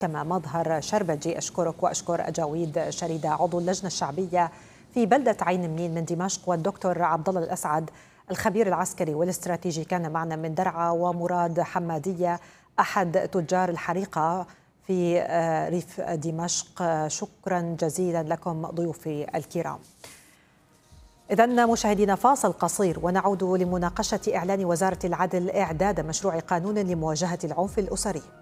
كما مظهر شربجي. أشكرك وأشكر أجاويد شريدة عضو اللجنة الشعبية في بلدة عين منين من دمشق، والدكتور عبد الله الأسعد الخبير العسكري والاستراتيجي كان معنا من درعا، ومراد حمادية أحد تجار الحريقة في ريف دمشق. شكرا جزيلا لكم ضيوفي الكرام. إذن مشاهدينا فاصل قصير ونعود لمناقشة إعلان وزارة العدل إعداد مشروع قانون لمواجهة العنف الأسري.